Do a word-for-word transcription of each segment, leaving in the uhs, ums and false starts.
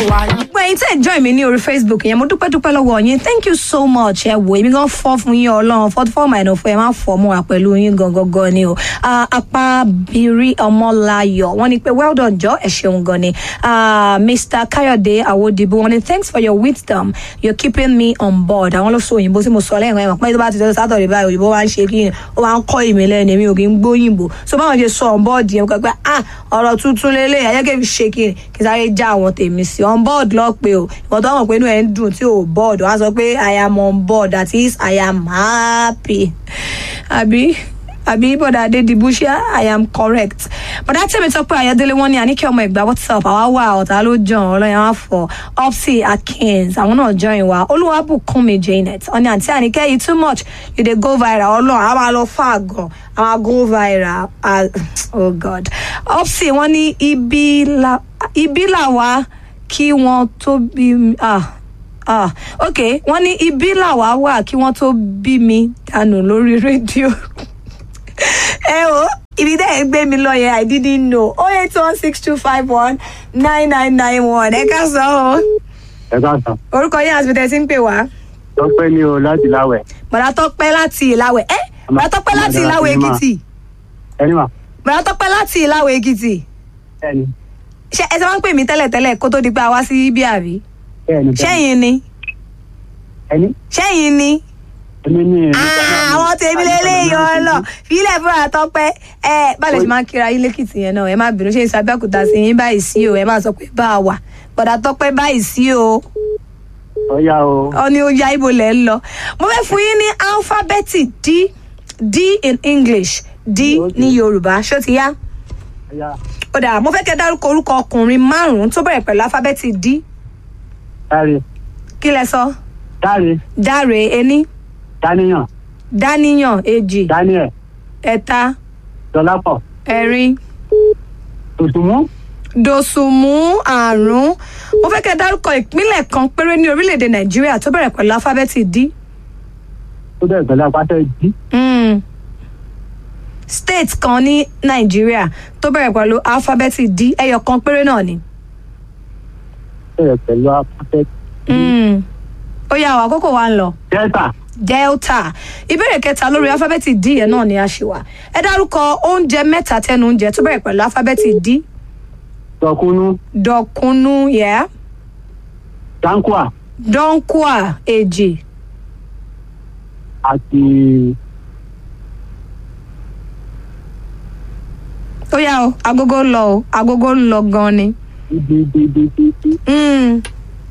Gbẹ̀yìn tẹ́ ẹ̀ join mi ní orí Facebook yẹn mo dúpẹ́ dúpẹ́ lọ́wọ́ yín thank you so much ẹ wò èmi gan fọ́ fún yín ọlọ́run forty four minus four ẹ máa fọ́ mọ́ wa pẹ̀lú yín gangan ni o Apabiri Ọmọláyọ̀ wọ́n ní pé well done jọ ẹ ṣeun gan ni Mr Kayode Awodibu wọ́n ní thanks for your wisdom you're keeping me on board àwọn ló sọ òyìnbó tí mo sọ lẹ́yìn ẹ̀wọ̀n pé tó bá ti tẹ́lẹ̀ sátọ̀dẹ̀ báyìí òyìnbó wá ń ṣe kí ni ó wá ń kọ́ ìmì lẹ́nu èmi ò kí ń gbóyìnbó so báwọn ṣe sọ on board yẹn pé ah ọ̀rọ̀ tuntun lélẹ̀ ayẹ́kẹ́ fi ṣe kí ni kí sáré já àwọn tèmi sí on board lọ pé o ìwọ̀n tó wọ̀n pé inú ẹ̀ ń dùn tí ò board wọ́n á sọ pé I am on board that is I am happy àbí àbí bọ́dà Adédìbúṣá I am correct bọ́dà tẹ̀mí sọ pé Ayọ̀délé wọn ní àníkẹ́ ọmọ Ẹ̀gbá WhatsApp àwa wà ọ̀tá ló jàn ọlọ́yàn á fọ Opsy Akins àwọn náà join wa Olúwabùkúnmi Janet ọ̀ní àǹtí àníkẹ́ yìí too much you dey go viral ọlọ́run àwọn máa lọ fà gan àwọn máa go viral oh God Opsy wọn ní ibi làwa kí wọ́n tó bí ah ah ok wọ́n ní ibi làwa wà kí wọ́n tó bí mi dànù lórí rédíò ẹ o ibi tẹ́ ẹ gbé mi lọ yẹn I didn't know oh eight one six two five one nine nine nine one ẹ ká sọ o. ẹ ká sọ. orúkọ yẹn àti bìtẹ́ sí ń pè wá. Tọ́pẹ́ ni o láti Ìláwẹ̀. Bọ̀dá Tọ́pẹ́ láti Ìláwẹ̀ ẹ́ Bọ̀dá Tọ́pẹ́ láti Ìláwẹ̀ Èkìtì. ẹni mà. Bọ̀dá Tọ́pẹ́ láti Ìláwẹ̀ Èkìtì. ẹni. ṣé ẹ ti máa ń pè mí tẹ́lẹ̀ tẹ́lẹ̀ kó tó di pé a wá sí ibi àbí. ẹni. ṣẹ́yìn ni. ẹni. ṣẹ́yìn ni. èmi ni. àwọn tèmi lélẹ́yìn ọlọ fílẹ̀ fúnra Tọ́pẹ́ ẹ báyìí ṣe máa ń kíra yín lẹ́kìtì yẹn náà ẹ má bínú ṣe ìsàbẹ̀kúta sí yín báyìí sí o ẹ má sọ pé bá a wà Bọ̀dá Tọ́pẹ́ báyìí sí o. ọ̀ya o. ọ ní ó ya ibo lẹ̀ ń lọ mo fẹ́ fún yín ní alifábẹ́ẹ̀tì D D in English D ní Yorùbá ṣó ti yá. ọ̀ya. ó dà mo fẹ́ kẹ́ dárúkọ orúkọ ọkùnrin márùn-ún tó bẹ̀rẹ̀ pẹ̀lú alifábẹ́ẹ̀tì D. Dáre. kí lẹ sọ. Dáre. Dáre ení. Dáníyàn. Dáníyàn èjì. Daniel. ẹ̀ta. Dọlápọ̀. ẹ̀rin. Dòsùnmú. Dòsùnmú àrún mo fẹ́ kẹ́ dárúkọ ìpínlẹ̀ kan péré ní orílẹ̀-èdè Nàìjíríà tó bẹ̀rẹ̀ pẹ̀lú alifábẹ́ẹ̀tì D. ó bẹ̀rẹ̀ pẹ̀lú apáṣẹ D. Mm. State kan ní Nàìjíríà tó bẹ̀rẹ̀ pẹ̀lú alifábẹ́ẹ̀tì D ẹyọ kan péré náà ni. bẹ̀rẹ̀ pẹ̀lú apáṣẹ D. Mm. ó yá àwọn àkókò wa ń lọ. Delta. Delta ìbéèrè kẹta lórí alifábẹ́ẹ̀tì D yẹn náà ni a ṣe wà ẹ dárúkọ oúnjẹ mẹ́ta tẹnu oúnjẹ tó bẹ̀rẹ̀ pẹ̀lú alifábẹ́ẹ̀tì D. Dọ̀kúnú. Dọ̀kúnú yẹ. Dankwa. Dọ́nkúà èjì. àti. ó yá o agogo ń lọ o agogo ń lọ gan ni. ibi ibi ibi ibi. Mm.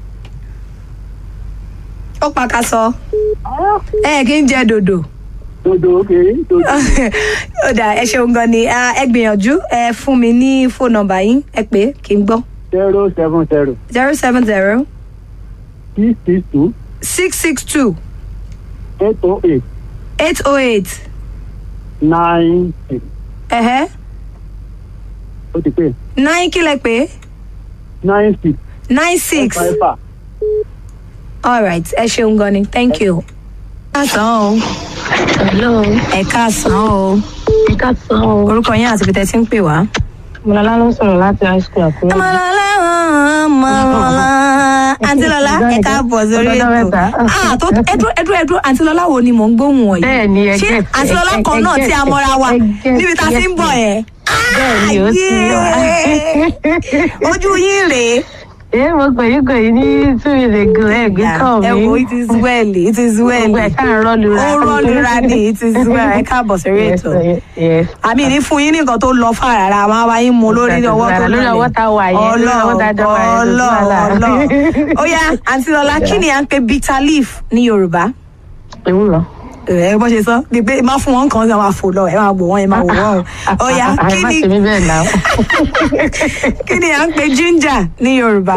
ó pàkàsọ ẹ kí n jẹ dòdò. dodo ok dodo. ó dà ẹ ṣeun gan ni ẹ gbìyànjú ẹ fún mi ní fóònù nọ́mbà yín ẹ pé kí n gbọ́. zero seven zero. zero seven zero. six six two. six six two. eight oh eight. eight oh eight. nine six. ẹ̀hẹ́. ó ti pè. nine kí lẹ pé. nine six. nine six. five. all right ẹ ṣeun gan ni thank you. ẹ káàsán o. Hello. ẹ káàsán o. Ẹ káàsán o. orúkọ yín àti bìtẹ́ tí ń pè wá. Ọmọlọ́lá ló ń sọ̀rọ̀ láti high school Àkúrẹ́. Ọmọlọ́lá Ọmọlọ́lá àǹtí Lọ́lá ẹ káàbọ̀ sórí Ọjọ́ ètò. mẹ́ta. ah tó ẹdúró ẹdúró ẹdúró àǹtí Lọ́lá wo ni mò ń gbóhùn wọ̀nyí. Bẹ́ẹ̀ni ẹ ṣé gẹ̀ẹ́sì. àǹtí Lọ́lá kan náà tí a mọ́ra wa níbi tá a ti ń bọ̀ yẹn. Bẹ́ẹ̀ni ó ti wà. ojú yín rèé. Ẹ mo gbè yín gbè yín ní two years ago ẹ gbé kàn mí. ẹ wo it is well it is well. Gbogbo ẹ̀ ká ń rọ́lura. ó rọ́lura ni it is well ẹ káàbọ̀ sórí ètò. àmì ní fún yín ní nǹkan tó lọ fà rárá máa wá yín mú lórí ọwọ́ tó lọ. lórí ọwọ́ tá a wà yẹn. ọlọ ọlọ ọlọ. ó yá àǹtí Lọ́lá kí ni à ń pè bitter leaf ní Yorùbá. Ewúro. ẹ bó ṣe sọ bí pé má fún wọn kan ṣe máa fò lọ ẹ máa gbọ́ wọn ẹ máa wò wọn o. ó yá kí ni àìmọ́ tèmi bẹ́ẹ̀ náà. kí ni à ń pè ginger ní Yorùbá.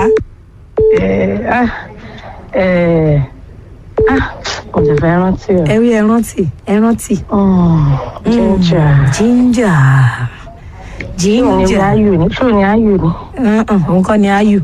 Ọ̀dẹ̀ fẹ́ rántí o. ẹ rí ẹ rántí ẹ rántí. Ginger. ginger ginger. ayù ni ṣó ni ayù ni. nǹkan ni ayù.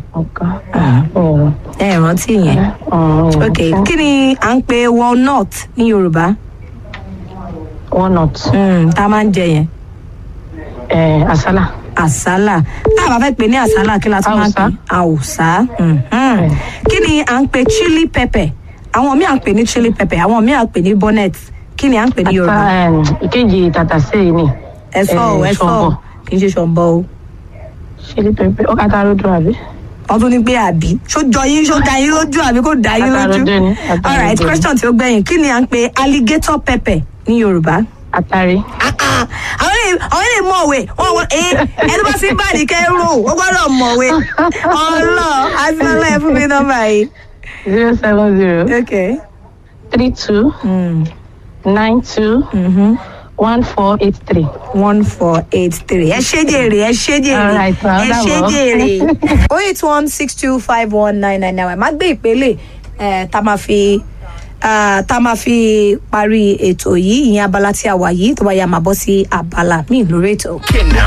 ẹ rántí yẹn. ok kí ni à ń pè walnut ní Yorùbá. Walnut. tá a máa ń jẹ yẹn. Àsálà. àsálà tá a bá fẹ́ pè ní àsálà kí la tún máa ń pè àwùsá. Mhm. Kí ni à ń pè chili pepper? Àwọn míì à ń pè ní chili pepper, àwọn míì à ń pè ní bonnet. Kí ni à ń pè ní Yorùbá? Ata ìkejì tàtàsé yìí ni. Ẹ sọ o, ẹ sọ o. Kì í ṣe ṣọ̀bọ o. Chili pepper ó kàtà lójú àbí? Wọ́n tún ní pé àbí. Ṣó jọ yín, ṣó da yín lójú àbí kò da yín lójú? Àtàròdé ni. All right, question tí ó gbẹ̀yìn. Kí ni à ń pè alligator pepper ní Yorùbá? Àtàrí. Àwọn ilé àwọn ilé mọ̀wé wọ́n wọ́n ẹ ẹni bá sí báàdì kẹ́rù ó gbọ́dọ̀ mọ̀wé. Ọlọ́ àti ọlọ́ ẹ fún mi nọ́mbà yìí. zero seven zero. Okay. three two. Mm. nine two. Mm-hmm. one four eight three. one four eight three. Ẹ ṣé jèrè, ẹ ṣé jèrè, All right, well, ẹ ṣé dàbọ̀. jèrè. oh eight one six two five one nine nine nine. Má gbé ìpele ẹ̀ tá máa fi ah, tá máa fi parí ètò yìí, ìyẹn abala tí a wà yìí tó bá yá máa bọ́ sí abala míì lórí ètò. Okay, now